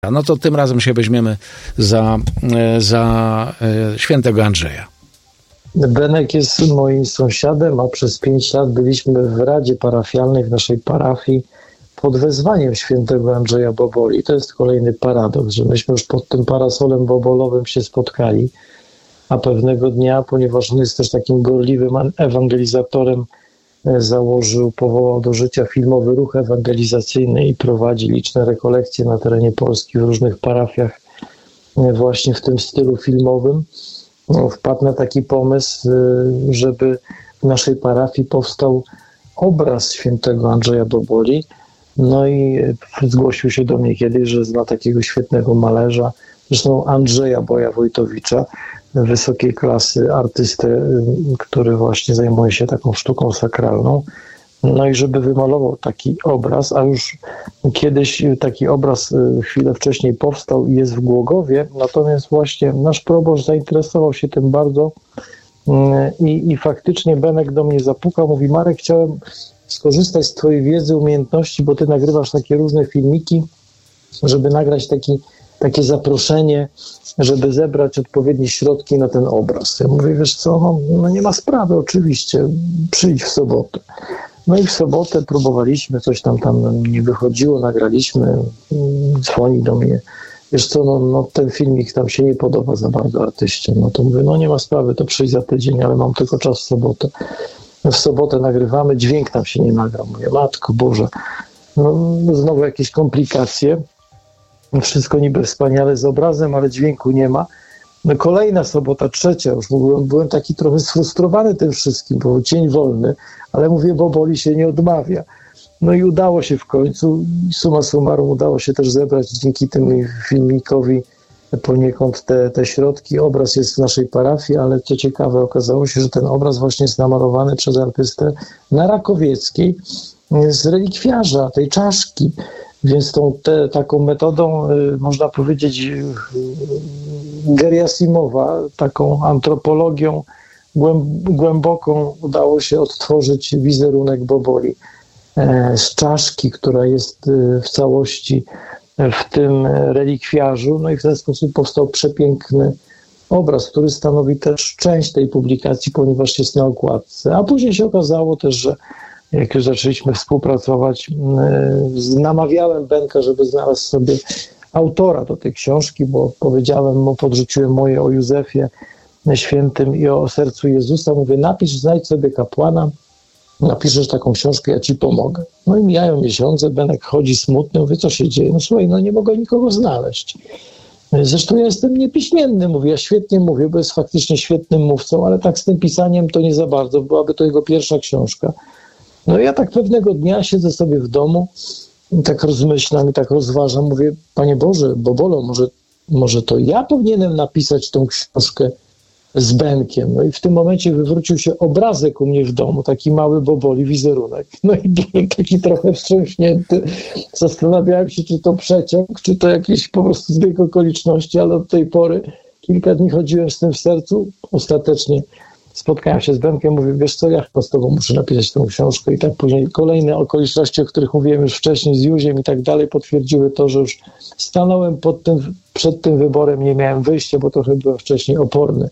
No to tym razem się weźmiemy za świętego Andrzeja. Benek jest moim sąsiadem, a przez 5 lat byliśmy w Radzie Parafialnej w naszej parafii pod wezwaniem świętego Andrzeja Boboli. To jest kolejny paradoks, że myśmy już pod tym parasolem bobolowym się spotkali, a pewnego dnia, ponieważ on jest też takim gorliwym ewangelizatorem, powołał do życia filmowy ruch ewangelizacyjny i prowadzi liczne rekolekcje na terenie Polski w różnych parafiach właśnie w tym stylu filmowym. Wpadł na taki pomysł, żeby w naszej parafii powstał obraz świętego Andrzeja Boboli. No i zgłosił się do mnie kiedyś, że zna takiego świetnego malarza, zresztą Andrzeja Boja-Wojtowicza, wysokiej klasy artystę, który właśnie zajmuje się taką sztuką sakralną. No i żeby wymalował taki obraz, a już kiedyś taki obraz chwilę wcześniej powstał i jest w Głogowie, natomiast właśnie nasz proboszcz zainteresował się tym bardzo i faktycznie Benek do mnie zapukał, mówi: Marek, chciałem skorzystać z twojej wiedzy, umiejętności, bo ty nagrywasz takie różne filmiki, żeby nagrać takie zaproszenie, żeby zebrać odpowiednie środki na ten obraz. Ja mówię: wiesz co, no nie ma sprawy, oczywiście, przyjdź w sobotę. No i w sobotę próbowaliśmy, coś tam nie wychodziło, nagraliśmy, dzwoni do mnie: wiesz co, no ten filmik tam się nie podoba za bardzo artyście. No to mówię: no nie ma sprawy, to przyjdź za tydzień, ale mam tylko czas w sobotę. W sobotę nagrywamy, dźwięk tam się nie nagrał. Mówię: Matko Boże, no znowu jakieś komplikacje. Wszystko niby wspaniale z obrazem, ale dźwięku nie ma. No kolejna sobota, trzecia, już byłem taki trochę sfrustrowany tym wszystkim, bo dzień wolny, ale mówię, Boboli się nie odmawia. No i udało się w końcu, summa summarum udało się też zebrać dzięki temu filmikowi poniekąd te środki. Obraz jest w naszej parafii, ale co ciekawe, okazało się, że ten obraz właśnie jest namalowany przez artystę na Rakowieckiej z relikwiarza, tej czaszki. Więc taką metodą, można powiedzieć, Geriasimowa, taką antropologią głęboką udało się odtworzyć wizerunek Boboli z czaszki, która jest w całości w tym relikwiarzu. No i w ten sposób powstał przepiękny obraz, który stanowi też część tej publikacji, ponieważ jest na okładce. A później się okazało też, że jak już zaczęliśmy współpracować, namawiałem Benka, żeby znalazł sobie autora do tej książki, bo powiedziałem mu, podrzuciłem moje o Józefie Świętym i o sercu Jezusa. Mówię: napisz, znajdź sobie kapłana, napiszesz taką książkę, ja ci pomogę. No i mijają miesiące, Benek chodzi smutny, mówię: co się dzieje? No słuchaj, no nie mogę nikogo znaleźć. Zresztą ja jestem niepiśmienny, mówię, ja świetnie mówię, bo jest faktycznie świetnym mówcą, ale tak z tym pisaniem to nie za bardzo, byłaby to jego pierwsza książka. No ja tak pewnego dnia siedzę sobie w domu i tak rozmyślam i tak rozważam, mówię: Panie Boże, Bobolo, może to ja powinienem napisać tą książkę z Benkiem. No i w tym momencie wywrócił się obrazek u mnie w domu, taki mały Boboli, wizerunek. No i byłem taki trochę wstrząśnięty. Zastanawiałem się, czy to przeciąg, czy to jakieś po prostu zbieg okoliczności, ale od tej pory kilka dni chodziłem z tym w sercu. Ostatecznie spotkałem się z Benkiem, mówię: wiesz co, ja chyba z tobą muszę napisać tę książkę. I tak później kolejne okoliczności, o których mówiłem już wcześniej z Józiem i tak dalej, potwierdziły to, że już stanąłem przed tym wyborem, nie miałem wyjścia, bo trochę byłem wcześniej oporny.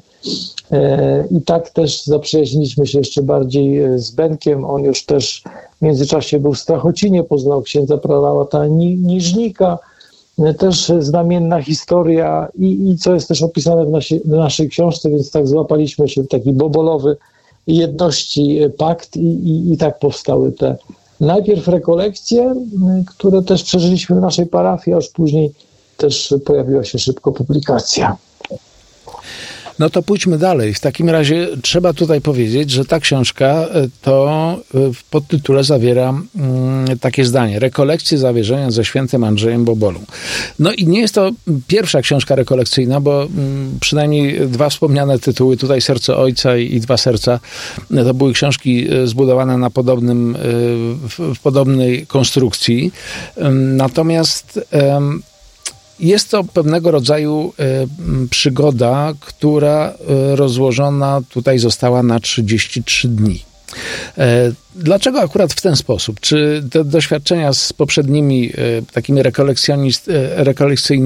I tak też zaprzyjaźniliśmy się jeszcze bardziej z Benkiem. On już też w międzyczasie był w Strachocinie, poznał księdza prałata Niżnika. Też znamienna historia i co jest też opisane w naszej książce, więc tak złapaliśmy się w taki bobolowy jedności pakt i tak powstały te najpierw rekolekcje, które też przeżyliśmy w naszej parafii, a już później też pojawiła się szybko publikacja. No to pójdźmy dalej. W takim razie trzeba tutaj powiedzieć, że ta książka to w podtytule zawiera takie zdanie: rekolekcje zawierzenia ze świętym Andrzejem Bobolą. No i nie jest to pierwsza książka rekolekcyjna, bo przynajmniej 2 wspomniane tytuły, tutaj Serce Ojca i Dwa serca, to były książki zbudowane na w podobnej konstrukcji. Natomiast jest to pewnego rodzaju przygoda, która rozłożona tutaj została na 33 dni. Dlaczego akurat w ten sposób? Czy te doświadczenia z poprzednimi takimi rekolekcjonymi